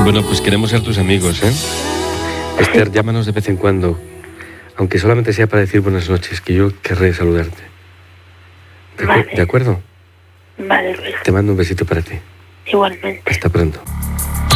Bueno, pues queremos ser tus amigos, ¿eh? Esther, llámanos de vez en cuando, aunque solamente sea para decir buenas noches, que yo querré saludarte. Vale. ¿De acuerdo? Vale, Luis. Te mando un besito para ti. Igualmente. Hasta pronto.